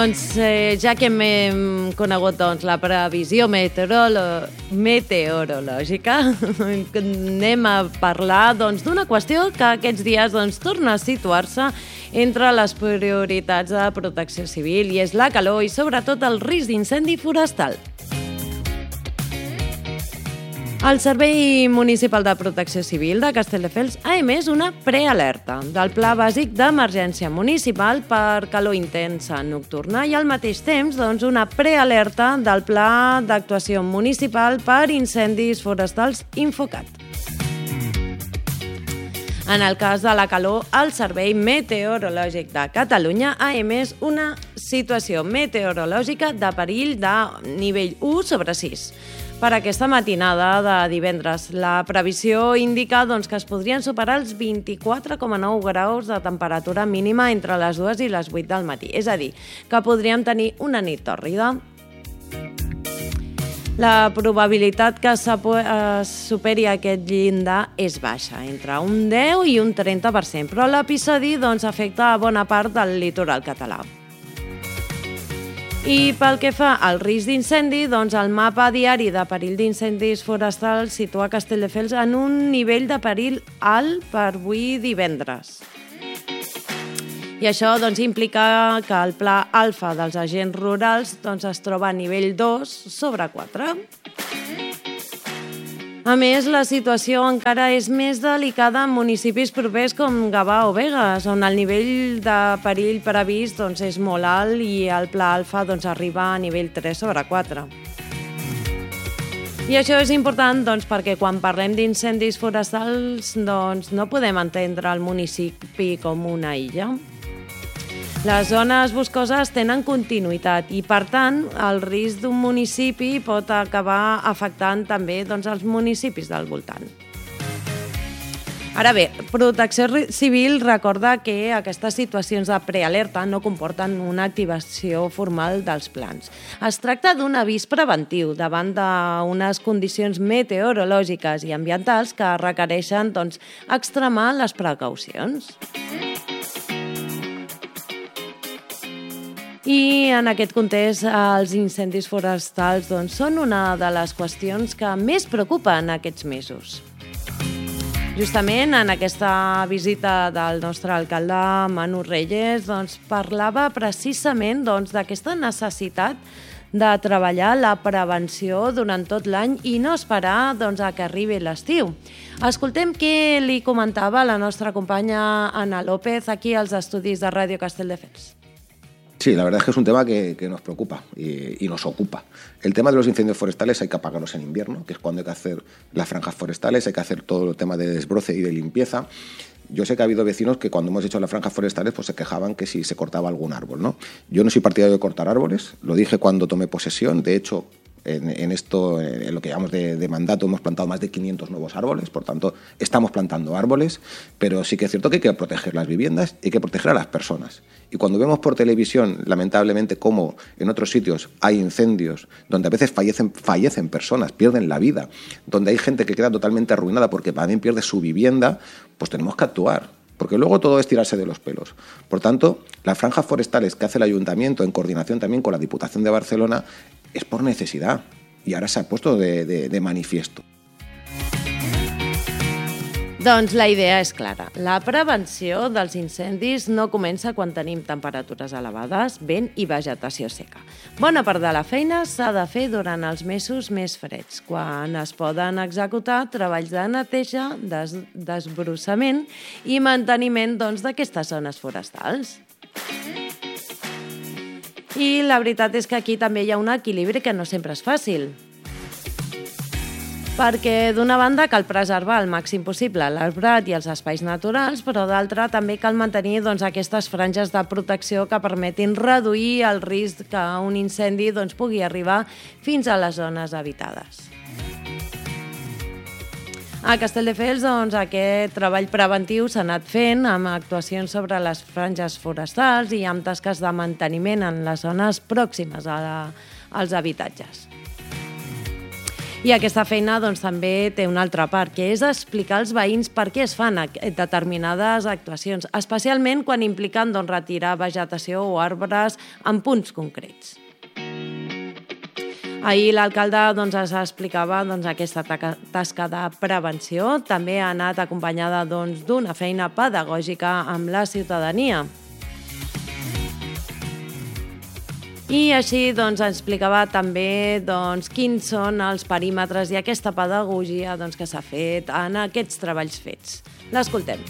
Doncs ja que hem conegut la previsió meteorològica, anem a parlar d'una qüestió que aquests dies torna a situar-se entre les prioritats de protecció civil, i és la calor i sobretot el risc d'incendi forestal. El Servei Municipal de Protecció Civil de Castelldefels ha emès una prealerta del Pla Bàsic d'Emergència Municipal per calor intensa nocturna i al mateix temps una prealerta del Pla d'Actuació Municipal per incendis forestals Infocat. En el cas de la calor, el Servei Meteorològic de Catalunya ha emès una situació meteorològica de perill de nivell 1/6. Per aquesta matinada de divendres, la previsió indica que es podrien superar els 24,9 graus de temperatura mínima entre les 2 i les 8 del matí. És a dir, que podríem tenir una nit tòrrida. La probabilitat que es superi aquest llindar és baixa, entre un 10 i un 30%, però l'episodi afecta a bona part del litoral català. I pel que fa al risc d'incendi, el mapa diari de perill d'incendis forestals situa Castelldefels en un nivell de perill alt per avui divendres. I això implica que el pla alfa dels agents rurals es troba a nivell 2/4. A més, la situació encara és més delicada en municipis propers com Gavà o Begues, on el nivell de perill previst és molt alt i el pla alfa arriba a nivell 3/4. I això és important perquè quan parlem d'incendis forestals no podem entendre el municipi com una illa. Les zones boscoses tenen continuïtat i, per tant, el risc d'un municipi pot acabar afectant també els municipis del voltant. Ara bé, Protecció Civil recorda que aquestes situacions de prealerta no comporten una activació formal dels plans. Es tracta d'un avís preventiu davant d'unes condicions meteorològiques i ambientals que requereixen extremar les precaucions. I en aquest context, els incendis forestals són una de les qüestions que més preocupen aquests mesos. Justament en aquesta visita del nostre alcalde Manu Reyes parlava precisament d'aquesta necessitat de treballar la prevenció durant tot l'any i no esperar a que arribi l'estiu. Escoltem què li comentava la nostra companya Ana López aquí als estudis de Ràdio Castelldefels. Sí, la verdad es que es un tema que nos preocupa y nos ocupa. El tema de los incendios forestales hay que apagarlos en invierno, que es cuando hay que hacer las franjas forestales, hay que hacer todo el tema de desbroce y de limpieza. Yo sé que ha habido vecinos que cuando hemos hecho las franjas forestales se quejaban que si se cortaba algún árbol, ¿no? Yo no soy partidario de cortar árboles, lo dije cuando tomé posesión, de hecho... En lo que llamamos de mandato hemos plantado más de 500 nuevos árboles, por tanto estamos plantando árboles, pero sí que es cierto que hay que proteger las viviendas y hay que proteger a las personas. Y cuando vemos por televisión, lamentablemente, cómo en otros sitios hay incendios, donde a veces fallecen personas, pierden la vida, donde hay gente que queda totalmente arruinada porque también pierde su vivienda, pues tenemos que actuar. Porque luego todo es tirarse de los pelos. Por tanto, las franjas forestales que hace el Ayuntamiento, en coordinación también con la Diputación de Barcelona, es por necesidad. Y ahora se ha puesto de manifiesto. Doncs la idea és clara. La prevenció dels incendis no comença quan tenim temperatures elevades, vent i vegetació seca. Bona part de la feina s'ha de fer durant els mesos més freds, quan es poden executar treballs de neteja, desbrossament i manteniment d'aquestes zones forestals. I la veritat és que aquí també hi ha un equilibri que no sempre és fàcil. Perquè d'una banda cal preservar al màxim possible l'arbrat i els espais naturals, però d'altra també cal mantenir aquestes franges de protecció que permetin reduir el risc que un incendi pugui arribar fins a les zones habitades. A Castelldefels aquest treball preventiu s'ha anat fent amb actuacions sobre les franges forestals i amb tasques de manteniment en les zones pròximes als habitatges. I aquesta feina doncs, també té una altra part, que és explicar als veïns per què es fan determinades actuacions, especialment quan impliquen doncs, retirar vegetació o arbres en punts concrets. Ahir l'alcalde doncs, es explicava aquesta tasca de prevenció. També ha anat acompanyada d'una feina pedagògica amb la ciutadania. I així explicava també quins són els perímetres i aquesta pedagogia que s'ha fet en aquests treballs fets. L'escoltem.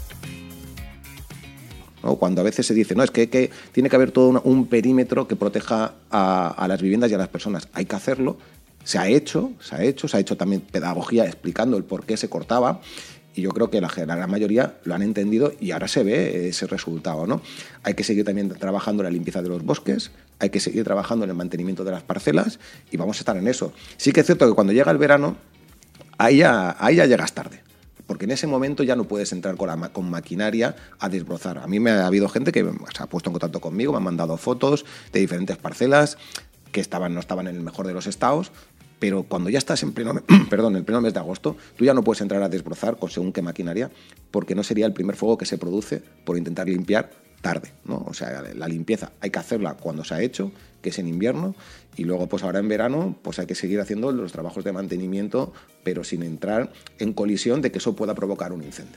¿No? Cuando a veces se dice, no, es que tiene que haber todo un perímetro que proteja a las viviendas y a las personas. Hay que hacerlo, se ha hecho también pedagogía explicando el por qué se cortaba y yo creo que la gran mayoría lo han entendido y ahora se ve ese resultado, ¿no? Hay que seguir también trabajando en la limpieza de los bosques, hay que seguir trabajando en el mantenimiento de las parcelas y vamos a estar en eso. Sí que es cierto que cuando llega el verano, ahí ya llegas tarde. Porque en ese momento ya no puedes entrar con maquinaria a desbrozar. A mí ha habido gente que se ha puesto en contacto conmigo, me han mandado fotos de diferentes parcelas que no estaban en el mejor de los estados, pero cuando ya estás en pleno mes de agosto, tú ya no puedes entrar a desbrozar con según qué maquinaria, porque no sería el primer fuego que se produce por intentar limpiar tarde, ¿no? O sea, la limpieza hay que hacerla cuando se ha hecho, que es en invierno, y luego pues ahora en verano pues hay que seguir haciendo los trabajos de mantenimiento, pero sin entrar en colisión de que eso pueda provocar un incendio.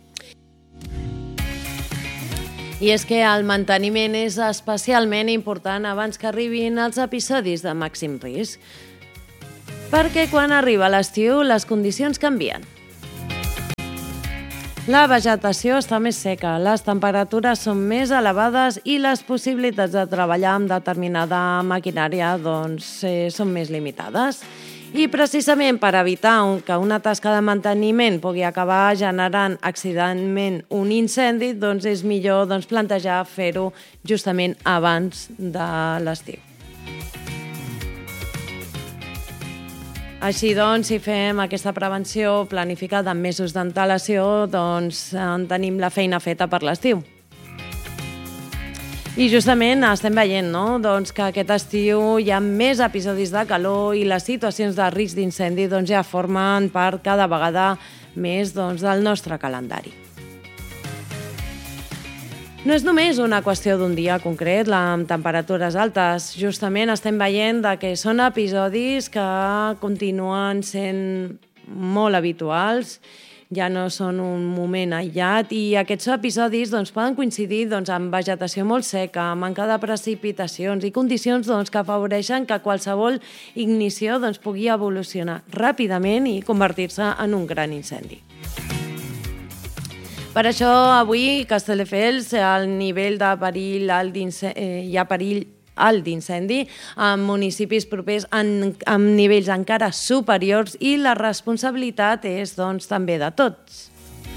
I és que el manteniment és especialment important abans que arribin els episodis de màxim risc, perquè quan arriba l'estiu les condicions canvien. La vegetació està més seca, les temperatures són més elevades i les possibilitats de treballar amb determinada maquinària són més limitades. I precisament per evitar que una tasca de manteniment pugui acabar generant accidentalment un incendi, és millor plantejar fer-ho justament abans de l'estiu. Així si fem aquesta prevenció planificada amb mesos d'antelació, tenim la feina feta per l'estiu. I justament estem veient que aquest estiu hi ha més episodis de calor i les situacions de risc d'incendi ja formen part cada vegada més del nostre calendari. No és només una qüestió d'un dia concret, amb temperatures altes. Justament estem veient que són episodis que continuen sent molt habituals, ja no són un moment aïllat i aquests episodis poden coincidir amb vegetació molt seca, manca de precipitacions i condicions que afavoreixen que qualsevol ignició pugui evolucionar ràpidament i convertir-se en un gran incendi. Per això, avui, Castelldefels, al nivell de perill alt hi ha perill alt d'incendi en municipis propers amb nivells encara superiors i la responsabilitat és també de tots.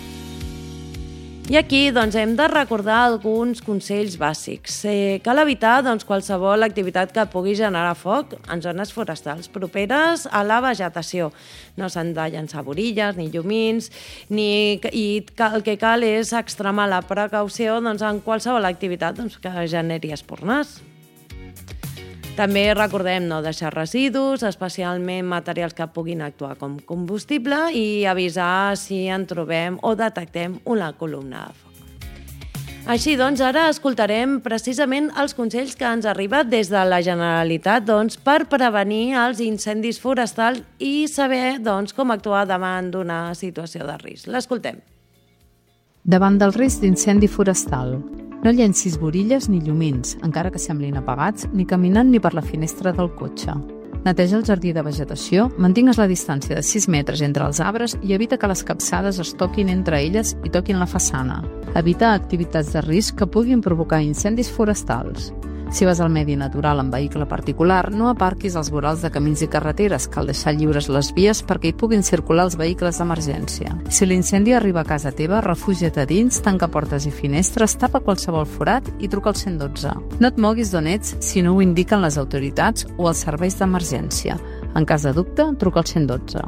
I aquí hem de recordar alguns consells bàsics. Cal evitar qualsevol activitat que pugui generar foc en zones forestals properes a la vegetació. No s'han de llançar borilles ni llumins i el que cal és extremar la precaució en qualsevol activitat que generi espurnes. També recordem no deixar residus, especialment materials que puguin actuar com combustible i avisar si en trobem o detectem una columna de foc. Així ara escoltarem precisament els consells que ens arriben des de la Generalitat per prevenir els incendis forestals i saber com actuar davant d'una situació de risc. L'escoltem. Davant del risc d'incendi forestal, no llencis borilles ni llumins, encara que semblin apagats, ni caminant ni per la finestra del cotxe. Neteja el jardí de vegetació, mantingues la distància de 6 metres entre els arbres i evita que les capçades es toquin entre elles i toquin la façana. Evita activitats de risc que puguin provocar incendis forestals. Si vas al medi natural amb vehicle particular, no aparquis als vorals de camins i carreteres, cal deixar lliures les vies perquè hi puguin circular els vehicles d'emergència. Si l'incendi arriba a casa teva, refugia't a dins, tanca portes i finestres, tapa qualsevol forat i truca al 112. No et moguis d'on ets si no ho indiquen les autoritats o els serveis d'emergència. En cas de dubte, truca al 112.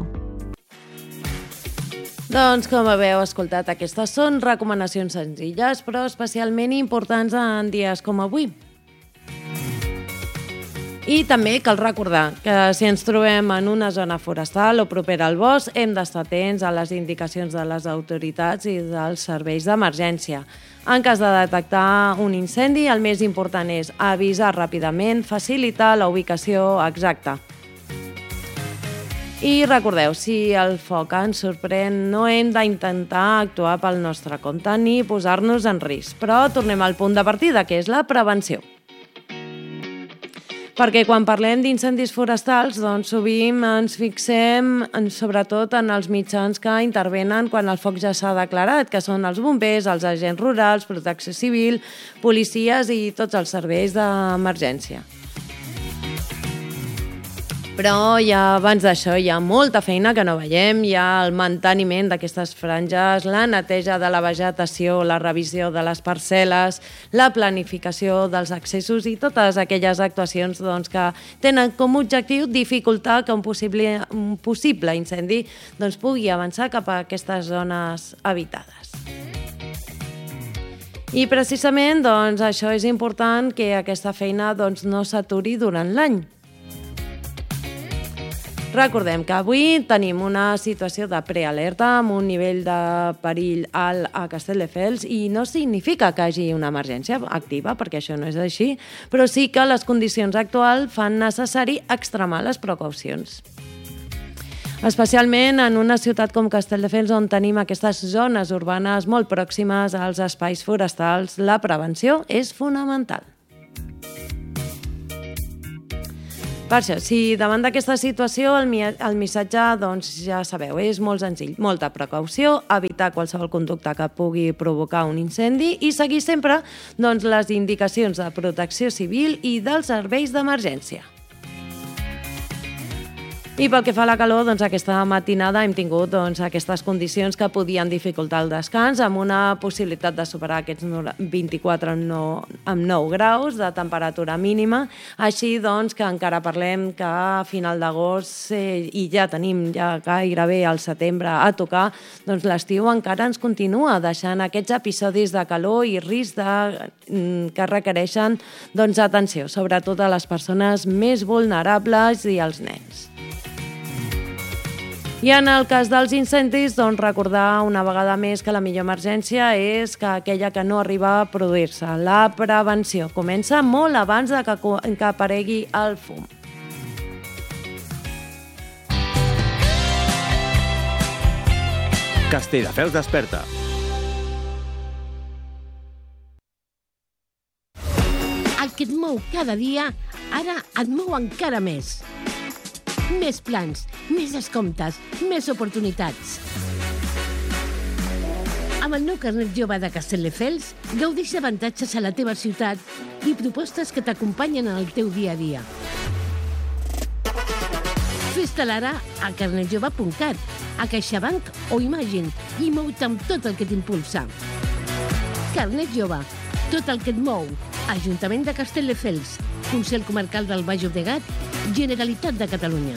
Com haveu escoltat, aquestes són recomanacions senzilles, però especialment importants en dies com avui. I també cal recordar que si ens trobem en una zona forestal o propera al bosc, hem d'estar atents a les indicacions de les autoritats i dels serveis d'emergència. En cas de detectar un incendi, el més important és avisar ràpidament, facilitar la ubicació exacta. I recordeu, si el foc ens sorprèn, no hem d'intentar actuar pel nostre compte ni posar-nos en risc, però tornem al punt de partida, que és la prevenció. Perquè quan parlem d'incendis forestals, doncs sovint ens fixem sobretot en els mitjans que intervenen quan el foc ja s'ha declarat, que són els bombers, els agents rurals, protecció civil, policies i tots els serveis d'emergència. Però ja abans d'això hi ha molta feina que no veiem, hi ha el manteniment d'aquestes franges, la neteja de la vegetació, la revisió de les parcel·les, la planificació dels accessos i totes aquelles actuacions que tenen com a objectiu dificultar que un possible incendi pugui avançar cap a aquestes zones habitades. I precisament això és important que aquesta feina no s'aturi durant l'any. Recordem que avui tenim una situació de prealerta amb un nivell de perill alt a Castelldefels i no significa que hi hagi una emergència activa, perquè això no és així, però sí que les condicions actuals fan necessari extremar les precaucions. Especialment en una ciutat com Castelldefels, on tenim aquestes zones urbanes molt pròximes als espais forestals, la prevenció és fonamental. Per això, si davant d'aquesta situació el missatge, ja sabeu, és molt senzill. Molta precaució, evitar qualsevol conducta que pugui provocar un incendi i seguir sempre les indicacions de protecció civil i dels serveis d'emergència. I pel que fa a la calor, aquesta matinada hem tingut aquestes condicions que podien dificultar el descans amb una possibilitat de superar aquests 24 amb 9 graus de temperatura mínima. Així que encara parlem que a final d'agost i ja tenim gairebé al setembre a tocar, l'estiu encara ens continua deixant aquests episodis de calor i risc que requereixen atenció, sobretot a les persones més vulnerables i als nens. I en el cas dels incendis, recordar una vegada més que la millor emergència és aquella que no arriba a produir-se. La prevenció comença molt abans de que aparegui el fum. Castelldefels desperta. El que et mou cada dia, ara et mou encara més. Més plans, més descomptes, més oportunitats. Amb el nou carnet jove de Castelldefels, gaudeix d'avantatges a la teva ciutat i propostes que t'acompanyen en el teu dia a dia. Fes-te'l ara a carnetjove.cat, a CaixaBank o Imagine i mou-te amb tot el que t'impulsa. Carnet jove, tot el que et mou. Ajuntament de Castelldefels, Consell Comarcal del Baix Llobregat, Generalitat de Catalunya.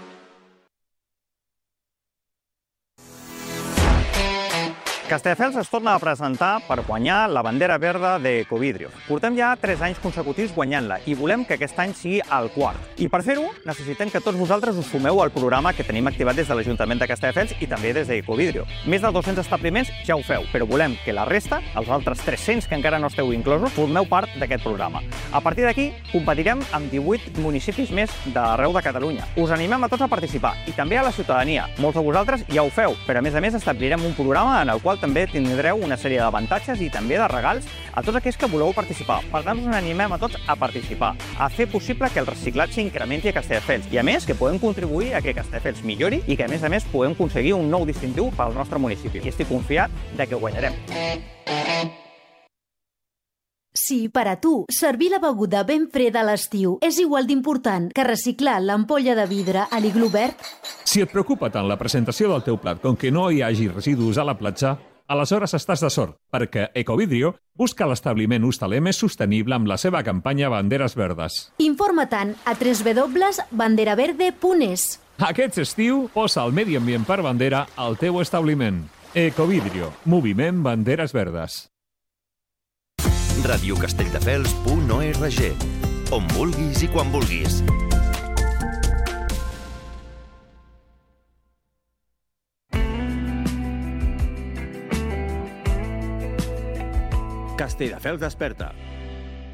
Castelldefels es torna a presentar per guanyar la bandera verda de Ecovidrio. Portem ja 3 anys consecutius guanyant-la i volem que aquest any sigui el quart. I per fer-ho necessitem que tots vosaltres us sumeu al programa que tenim activat des de l'Ajuntament de Castelldefels i també des d'Ecovidrio. Més de 200 establiments ja ho feu, però volem que la resta, els altres 300 que encara no esteu inclosos, formeu part d'aquest programa. A partir d'aquí, competirem amb 18 municipis més d'arreu de Catalunya. Us animem a tots a participar i també a la ciutadania. Molts de vosaltres ja ho feu, però a més establirem un programa en el qual també tindreu una sèrie d'avantatges i també de regals a tots aquells que voleu participar. Per tant, us animem a tots a participar, a fer possible que el reciclatge incrementi a Castelldefels i, a més, que podem contribuir a que Castelldefels millori i que, a més, podem aconseguir un nou distintiu pel nostre municipi. I estic confiat de que guanyarem. Si per a tu servir la beguda ben freda a l'estiu és igual d'important que reciclar l'ampolla de vidre a l'iglú verd, si et preocupa tant la presentació del teu plat com que no hi hagi residus a la platja, aleshores estàs de sort, perquè Ecovidrio busca l'establiment hostaler més sostenible amb la seva campanya Banderes Verdes. Informa-te'n a www.banderaverde.es. Aquest estiu posa el medi ambient per bandera al teu establiment. Ecovidrio, moviment Banderes Verdes. radiocastelldefels.org on vulguis i quan vulguis. Castelldefels desperta.